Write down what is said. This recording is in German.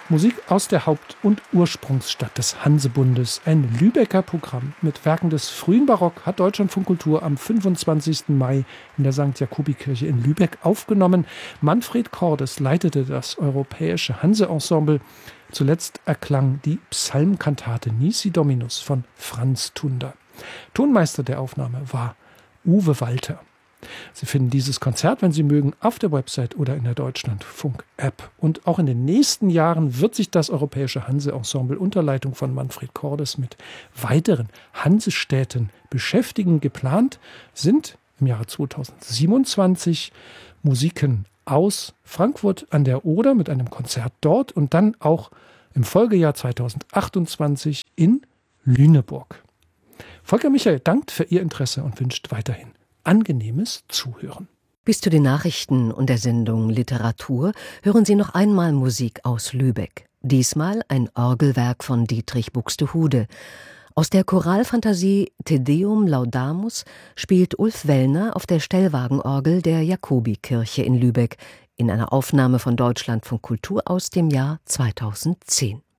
Musik aus der Haupt- und Ursprungsstadt des Hansebundes. Ein Lübecker Programm mit Werken des frühen Barock hat Deutschlandfunk Kultur am 25. Mai in der St. Jakobikirche in Lübeck aufgenommen. Manfred Cordes leitete das europäische Hanse-Ensemble. Zuletzt erklang die Psalmkantate Nisi Dominus von Franz Tunder. Tonmeister der Aufnahme war Uwe Walter. Sie finden dieses Konzert, wenn Sie mögen, auf der Website oder in der Deutschlandfunk-App. Und auch in den nächsten Jahren wird sich das Europäische Hanse-Ensemble unter Leitung von Manfred Cordes mit weiteren Hansestädten beschäftigen. Geplant sind im Jahre 2027 Musiken aus Frankfurt an der Oder mit einem Konzert dort und dann auch im Folgejahr 2028 in Lüneburg. Volker Michael dankt für Ihr Interesse und wünscht weiterhin angenehmes Zuhören. Bis zu den Nachrichten und der Sendung Literatur hören Sie noch einmal Musik aus Lübeck. Diesmal ein Orgelwerk von Dietrich Buxtehude. Aus der Choralfantasie Te Deum Laudamus spielt Ulf Wellner auf der Stellwagenorgel der Jakobikirche in Lübeck in einer Aufnahme von Deutschlandfunk Kultur aus dem Jahr 2010.